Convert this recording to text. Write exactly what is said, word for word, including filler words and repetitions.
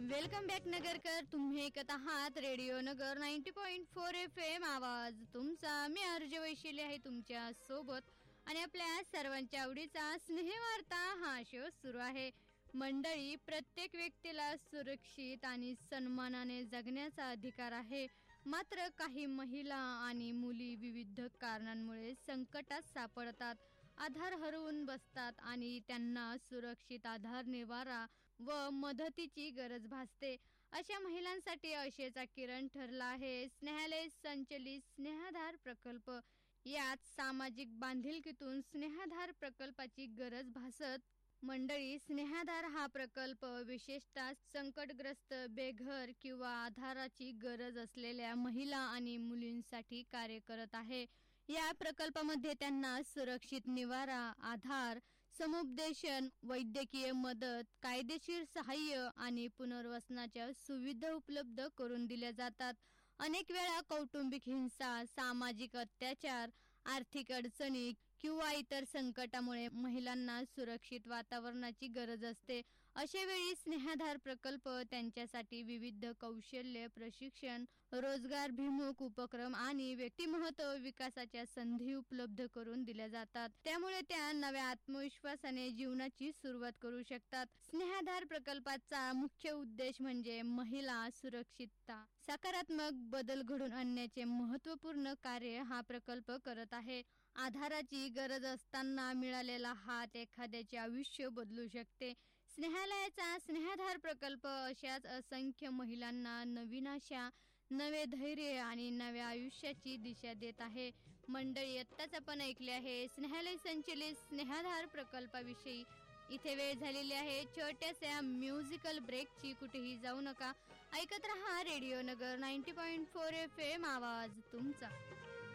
Welcome back Nagarkar. तुम्ही ऐकत आहात रेडिओ नगर ninety point four F M. आवाज तुमचा. मी अर्ज वैशिले आहे तुमच्या सोबत आणि आपल्या सर्वांच्या आवडीचा स्नेहवार्ता हा शो सुरू आहे. मंडळी, प्रत्येक व्यक्तीला सुरक्षित आणि सन्मानाने जगण्याचा अधिकार आहे. मात्र काही महिला आणि मुली विविध कारणांमुळे संकटात सापडतात, आधार हरवून बसतात आणि त्यांना सुरक्षित आधार, निवारा व मदतीची गरज भासते. अशा महिलांसाठी आशेचा किरण ठरला आहे स्नेहालय संचलित स्नेहाधार प्रकल्प. यात सामाजिक बांधिलकीतून स्नेहाधार प्रकल्पाची गरज भासत. मंडळी, स्नेहाधार हा प्रकल्प विशेषतः संकटग्रस्त, बेघर किंवा आधाराची गरज असलेल्या महिला आणि मुलींसाठी कार्य करत आहे. या प्रकल्पामध्ये त्यांना सुरक्षित निवारा, आधार, समुपदेशन, वैद्यकीय मदत, कायदेशीर सहाय्य आणि पुनर्वसनाच्या सुविधा उपलब्ध करून दिल्या जातात. अनेक वेळा कौटुंबिक हिंसा, सामाजिक अत्याचार, आर्थिक अडचणी किंवा इतर संकटामुळे महिलांना सुरक्षित वातावरणाची गरज असते. अशा वेळी स्नेहाधार प्रकल्प त्यांच्यासाठी विविध कौशल्य प्रशिक्षण, रोजगारभिमुख उपक्रम आणि व्यक्तिमत्व विकासाच्या संधी उपलब्ध करून दिल्या जातात. त्यामुळे त्या नव्या आत्मविश्वासाने जीवनाची सुरुवात करू शकतात. स्नेहाधार प्रकल्पाचा मुख्य उद्देश म्हणजे महिला सुरक्षितता, सकारात्मक बदल घडवून आणण्याचे महत्त्वपूर्ण कार्य हा प्रकल्प करत आहे. आधाराची गरज असताना मिळालेला हात एखाद्याचे आयुष्य बदलू शकते. स्नेहालयाचा स्नेहाधार प्रकल्प अशाच असंख्य महिलांना नवीन आशा, नवे धैर्य आणि नव्या आयुष्याची दिशा देत आहे. मंडळी, आत्ताच आपण ऐकले आहे स्नेहालय संचलित स्नेहाधार प्रकल्पाविषयी. इथे वेळ झालेली आहे छोट्याशा म्युझिकल ब्रेकची. कुठेही जाऊ नका, ऐकत रहा रेडिओ नगर ninety point four F M. आवाज तुमचा.